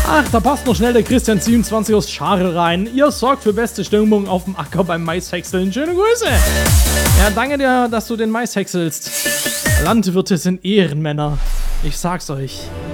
Ach, da passt noch schnell der Christian27 aus Scharl rein. Ihr sorgt für beste Stimmung auf dem Acker beim Maishäckseln. Schöne Grüße. Ja, danke dir, dass du den Mais häckselst. Landwirte sind Ehrenmänner. Ich sag's euch.